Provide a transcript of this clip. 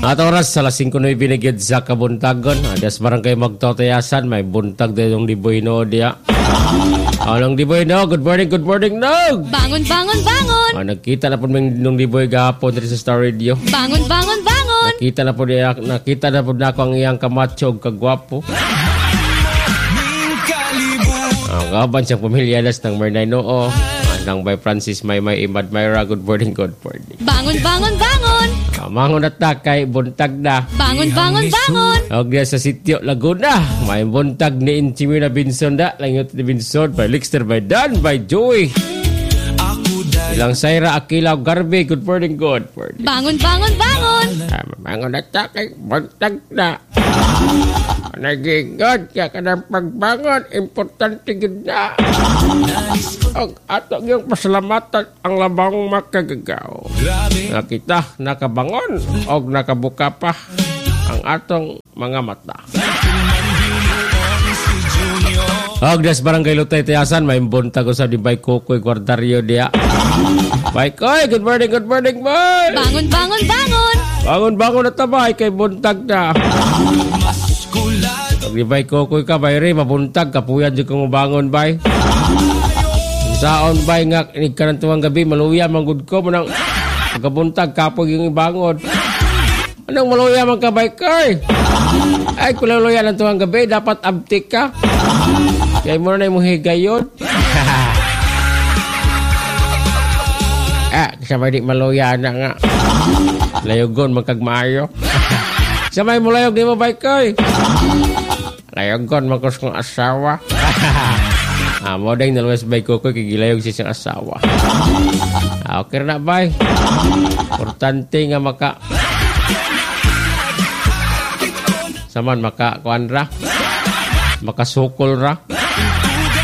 At oras sa alas 5:09 binigid sa kabuntagon. Adas barangay magtotayasan. May buntag din yung Diboy no dia. Anong Diboy no? Good morning no! Bangon! Nagkita na po nung Diboy gahapon dito sa Star Radio. Bangon! Nakita na po na ako ang iyang kamacho ug kagwapo. Ang kaban siyang pamilyalas ng Mernay Noo. Nang by Francis Maymay Imad Mayra. Good morning. Bangon! Mangon at takay, buntag na. Bangon! Og diya sa sitio Laguna. May buntag ni Inchimina Binson da. Langyot ni Binson. By Lixter, by Dan, by Joey. Ilang Saira, Akila, Garbe. Good morning. Bangon! Mangon at takay, buntag na. Nagigod kaya ka ng pagbangon. Importante gid na. Og ato yung pasalamatan ang labang makagagaw. Nakita, nakabangon og nakabuka pa ang atong mga mata. Og des barangay Lutay Tayasan, may buntag usab di Bay Kokoy Guardario dia. Bay Koy, good morning boy. Bangon na tabay kay buntag na. Og di Bay Kokoy ka bay re mabuntag kapuyan jud kang bangon bay. Saon bay nga inig ka ng tuwang gabi maluya manggod ko manang pagkabuntag kapog yung ibangon. Anong maluya man ka bay Koy? Ay kulaluya ng tuwang gabi dapat abtik ka. Kaya mo na yung higayon. Kasama di maluya na nga. Layogon magkagmaayo. Samay mo layog di mo bay Koy. Layogon magkos kong asawa. Modeng na luwas bay Kokoy kigilayog siya siyang asawa. Okay na bay. Importante nga saman kuanra. Makasukol ra.